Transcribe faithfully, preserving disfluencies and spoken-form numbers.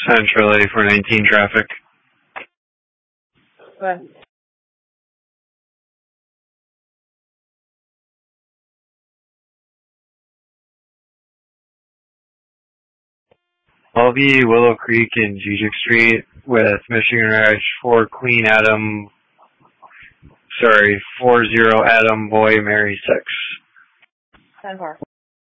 Central eighty-four nineteen traffic. What? I'll be Willow Creek and Jejic Street with Michigan Ridge for Queen Adam, sorry, four zero Adam Boy Mary six. ten four.